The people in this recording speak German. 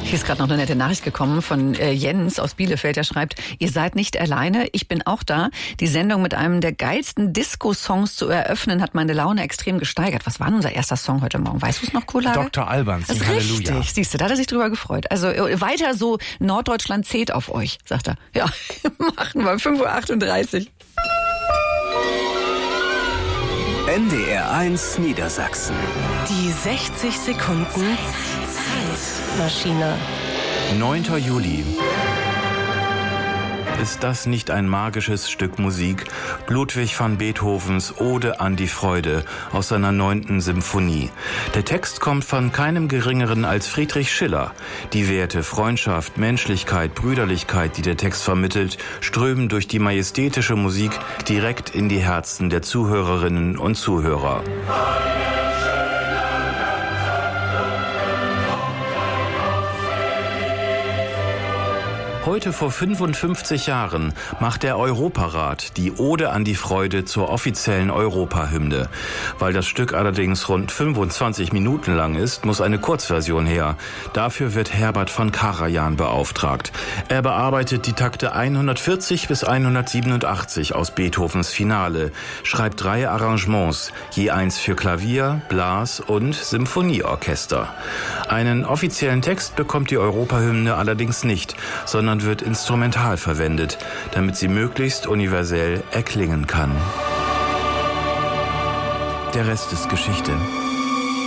Hier ist gerade noch eine nette Nachricht gekommen von Jens aus Bielefeld. Der schreibt, ihr seid nicht alleine, ich bin auch da. Die Sendung mit einem der geilsten Disco-Songs zu eröffnen, hat meine Laune extrem gesteigert. Was war denn unser erster Song heute Morgen? Weißt du es noch, Kohlage? Dr. Alban, das ist Halleluja. Richtig, siehst du, da hat er sich drüber gefreut. Also weiter so, Norddeutschland zählt auf euch, sagt er. Ja, machen wir, 5:38 Uhr. NDR1 Niedersachsen. Die 60 Sekunden Zeitmaschine. 9. Juli. Ist das nicht ein magisches Stück Musik? Ludwig van Beethovens Ode an die Freude aus seiner 9. Symphonie. Der Text kommt von keinem Geringeren als Friedrich Schiller. Die Werte Freundschaft, Menschlichkeit, Brüderlichkeit, die der Text vermittelt, strömen durch die majestätische Musik direkt in die Herzen der Zuhörerinnen und Zuhörer. Heute vor 55 Jahren macht der Europarat die Ode an die Freude zur offiziellen Europahymne. Weil das Stück allerdings rund 25 Minuten lang ist, muss eine Kurzversion her. Dafür wird Herbert von Karajan beauftragt. Er bearbeitet die Takte 140 bis 187 aus Beethovens Finale, schreibt 3 Arrangements, je eins für Klavier, Blas- und Symphonieorchester. Einen offiziellen Text bekommt die Europahymne allerdings nicht, sondern wird instrumental verwendet, damit sie möglichst universell erklingen kann. Der Rest ist Geschichte.